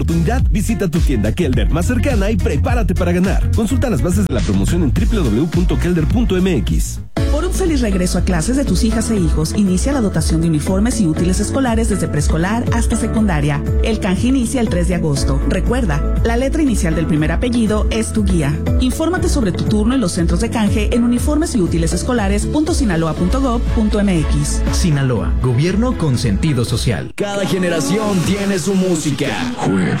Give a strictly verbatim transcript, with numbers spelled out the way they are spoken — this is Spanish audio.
Oportunidad, visita tu tienda Kelder más cercana y prepárate para ganar. Consulta las bases de la promoción en doble u doble u doble u punto kelder punto eme equis. Por un feliz regreso a clases de tus hijas e hijos, inicia la dotación de uniformes y útiles escolares desde preescolar hasta secundaria. El canje inicia el tres de agosto. Recuerda, la letra inicial del primer apellido es tu guía. Infórmate sobre tu turno en los centros de canje en uniformes y útiles escolares punto sinaloa punto gob punto eme equis. Sinaloa, gobierno con sentido social. Cada generación tiene su música. Jueves